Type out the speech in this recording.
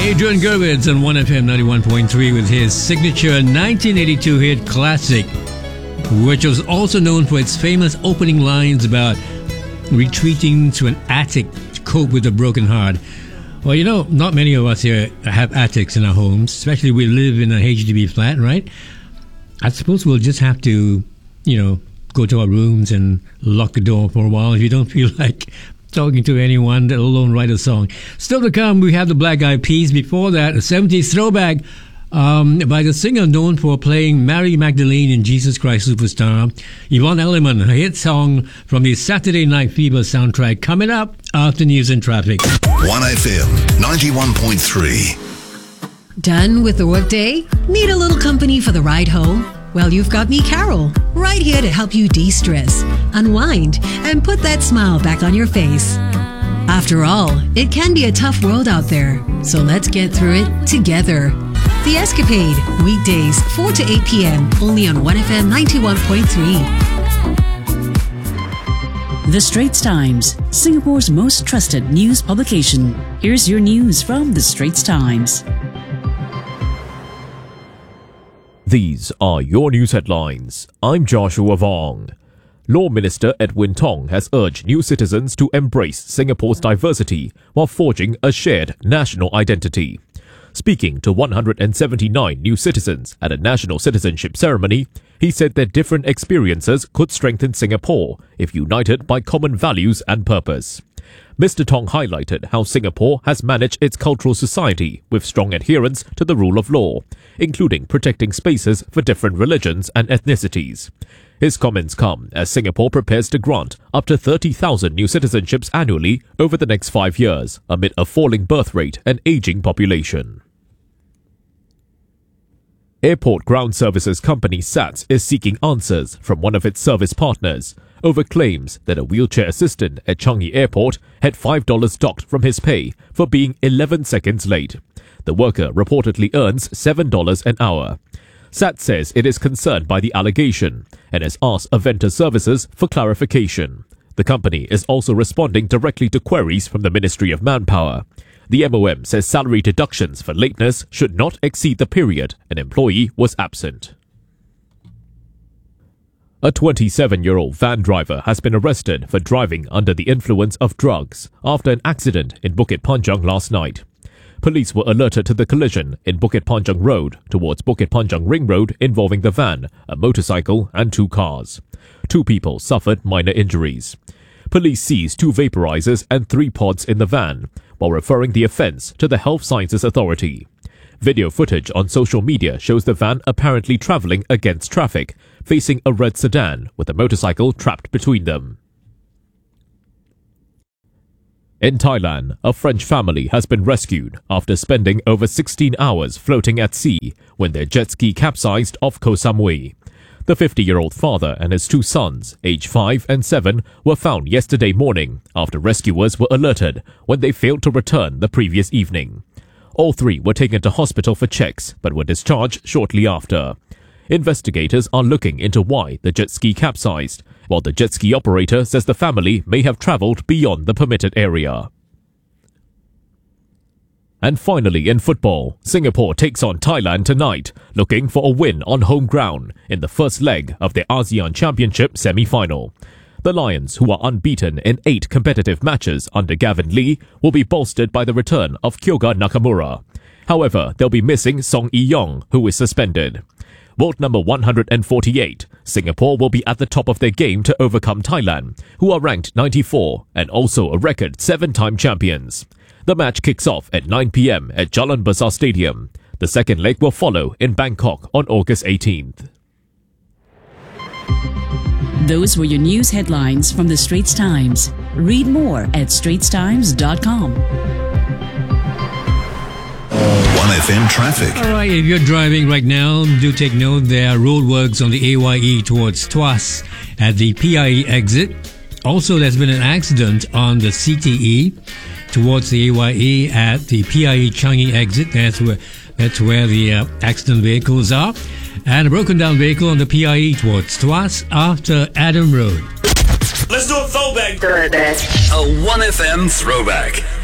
Adrian Gurwitz on 1FM 91.3 with his signature 1982 hit Classic, which was also known for its famous opening lines about retreating to an attic to cope with a broken heart. Well, you know, not many of us here have attics in our homes, especially we live in a HDB flat, right? I suppose we'll just have to, go to our rooms and lock the door for a while if you don't feel like talking to anyone, let alone write a song. Still to come, we have the Black Eyed Peas. Before that, a 70s throwback by the singer known for playing Mary Magdalene in Jesus Christ Superstar, Yvonne Elliman, a hit song from the Saturday Night Fever soundtrack, coming up after news and traffic. 1FM 91.3. Done with the workday? Need a little company for the ride home? Well, you've got me, Carol, right here to help you de-stress, unwind, and put that smile back on your face. After all, it can be a tough world out there, so let's get through it together. The Escapade, weekdays 4 to 8 p.m., only on 1FM 91.3. The Straits Times, Singapore's most trusted news publication. Here's your news from The Straits Times. These are your news headlines. I'm Joshua Vong. Law Minister Edwin Tong has urged new citizens to embrace Singapore's diversity while forging a shared national identity. Speaking to 179 new citizens at a national citizenship ceremony, he said their different experiences could strengthen Singapore if united by common values and purpose. Mr. Tong highlighted how Singapore has managed its cultural society with strong adherence to the rule of law, including protecting spaces for different religions and ethnicities. His comments come as Singapore prepares to grant up to 30,000 new citizenships annually over the next 5 years amid a falling birth rate and aging population. Airport Ground Services company SATS is seeking answers from one of its service partners over claims that a wheelchair assistant at Changi Airport had $5 docked from his pay for being 11 seconds late. The worker reportedly earns $7 an hour. SATS says it is concerned by the allegation and has asked Aventa Services for clarification. The company is also responding directly to queries from the Ministry of Manpower. The MOM says salary deductions for lateness should not exceed the period an employee was absent. A 27-year-old van driver has been arrested for driving under the influence of drugs after an accident in Bukit Panjang last night. Police were alerted to the collision in Bukit Panjang Road towards Bukit Panjang Ring Road involving the van, a motorcycle and 2 cars. 2 people suffered minor injuries. Police seized 2 vaporizers and 3 pods in the van, while referring the offence to the Health Sciences Authority. Video footage on social media shows the van apparently travelling against traffic, facing a red sedan with a motorcycle trapped between them. In Thailand, a French family has been rescued after spending over 16 hours floating at sea when their jet ski capsized off Koh Samui. The 50-year-old father and his 2 sons, aged 5 and 7, were found yesterday morning after rescuers were alerted when they failed to return the previous evening. All 3 were taken to hospital for checks but were discharged shortly after. Investigators are looking into why the jet ski capsized, while the jet ski operator says the family may have travelled beyond the permitted area. And finally, in football, Singapore takes on Thailand tonight, looking for a win on home ground in the first leg of their ASEAN Championship semi-final. The Lions, who are unbeaten in 8 competitive matches under Gavin Lee, will be bolstered by the return of Kyoga Nakamura. However, they'll be missing Song Yi-yong, who is suspended. World number 148, Singapore will be at the top of their game to overcome Thailand, who are ranked 94 and also a record 7-time champions. The match kicks off at 9 p.m. at Jalan Besar Stadium. The second leg will follow in Bangkok on August 18th. Those were your news headlines from The Straits Times. Read more at straitstimes.com. 1FM traffic. All right, if you're driving right now, do take note there are roadworks on the AYE towards Tuas at the PIE exit. Also, there's been an accident on the CTE towards the AYE at the PIE Changi exit. That's where the accident vehicles are. And a broken down vehicle on the PIE towards Tuas after Adam Road. Let's do a throwback. A 1FM throwback.